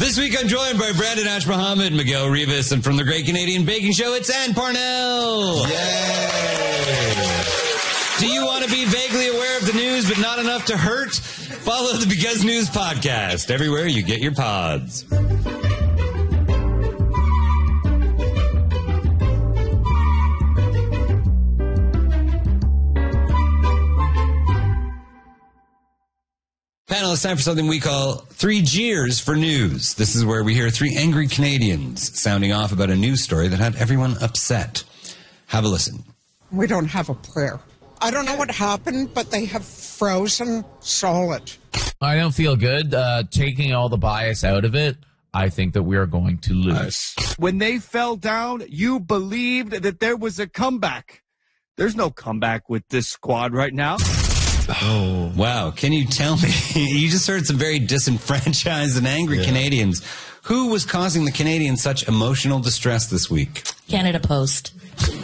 This week I'm joined by Brandon Ash Mohammed, Miguel Rivas, and from the Great Canadian Baking Show, it's Ann Parnell. Yay! Do you want to be vaguely aware of the news but not enough to hurt? Follow the Because News podcast everywhere you get your pods. Panel, it's time for something we call 3 Jeers for News. This is where we hear 3 angry Canadians sounding off about a news story that had everyone upset. Have a listen. We don't have a prayer. I don't know what happened, but they have frozen solid. I don't feel good. Taking all the bias out of it, I think that we are going to lose. When they fell down, you believed that there was a comeback. There's no comeback with this squad right now. Oh, wow. Can you tell me? You just heard some very disenfranchised and angry Canadians. Who was causing the Canadians such emotional distress this week? Canada Post.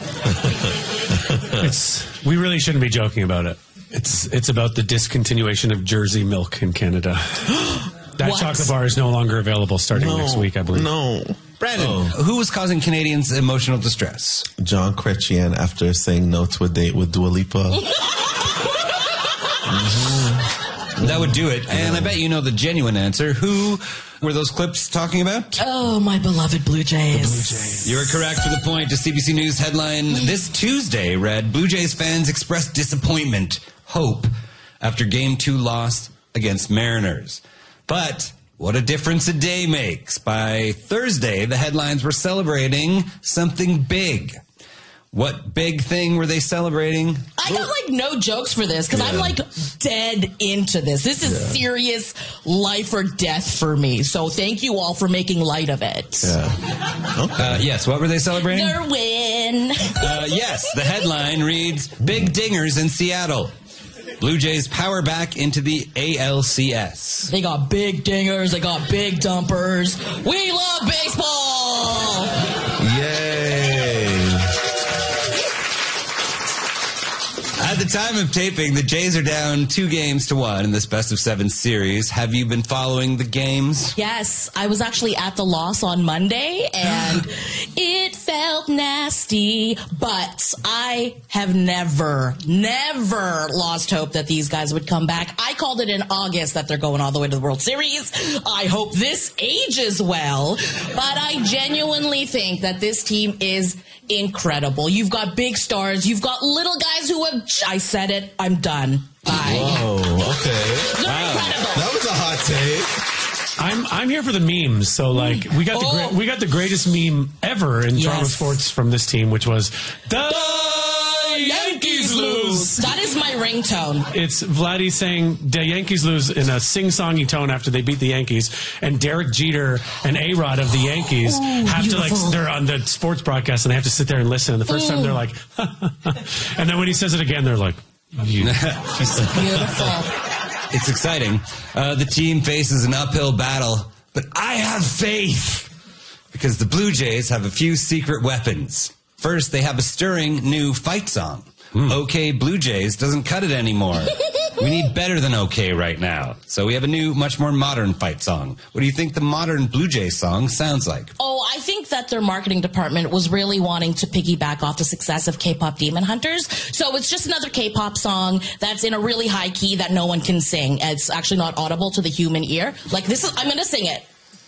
We really shouldn't be joking about it. It's about the discontinuation of Jersey milk in Canada. That chocolate bar is no longer available starting next week, I believe. No. Brandon, who was causing Canadians emotional distress? John Chrétien after saying no to a date with Dua Lipa. That would do it. And I bet you know the genuine answer. Who were those clips talking about? Oh, my beloved Blue Jays. You are correct for the point. A CBC News headline this Tuesday read, Blue Jays fans expressed disappointment, hope, after Game 2 loss against Mariners. But what a difference a day makes. By Thursday, the headlines were celebrating something big. What big thing were they celebrating? I got no jokes for this because I'm dead into this. This is serious life or death for me. So thank you all for making light of it. Yes, what were they celebrating? Their win. Yes, the headline reads, Big Dingers in Seattle. Blue Jays power back into the ALCS. They got big dingers. They got big dumpers. We love baseball. Yay! At the time of taping, the Jays are down 2-1 in this best-of-7 series. Have you been following the games? Yes, I was actually at the loss on Monday, and it felt nasty, but I have never lost hope that these guys would come back. I called it in August that they're going all the way to the World Series. I hope this ages well, but I genuinely think that this team is incredible. You've got big stars. You've got little guys who have... I said it. I'm done. Bye. Whoa, okay. They're incredible. That was a hot take. I'm here for the memes. So we got the greatest meme ever in Toronto sports from this team, which was the Yankees lose. That is my ringtone. It's Vladdy saying the Yankees lose in a sing-songy tone after they beat the Yankees, and Derek Jeter and A-Rod of the Yankees have to they're on the sports broadcast and they have to sit there and listen. And the first time they're like, and then when he says it again, they're like, Beautiful. It's exciting. The team faces an uphill battle, but I have faith because the Blue Jays have a few secret weapons. First, they have a stirring new fight song. OK Blue Jays doesn't cut it anymore. We need better than OK right now. So we have a new, much more modern fight song. What do you think the modern Blue Jays song sounds like? Oh, I think that their marketing department was really wanting to piggyback off the success of K-pop Demon Hunters. So it's just another K-pop song that's in a really high key that no one can sing. It's actually not audible to the human ear. Like this is, I'm going to sing it.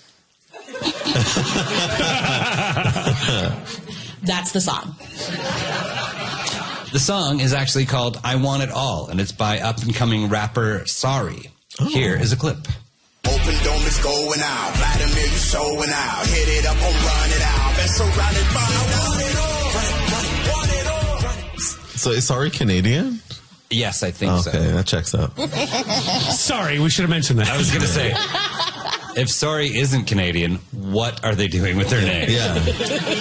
That's the song. The song is actually called I Want It All, and it's by up-and-coming rapper Sorry. Here is a clip. Open dome is going out. Vladimir, you showing out. Hit it up or run it out. Been surrounded by want it all. So is Sorry Canadian? Yes, I think so. Okay, that checks out. Sorry, we should have mentioned that. I was going to say, if Sorry isn't Canadian, what are they doing with their name? Yeah.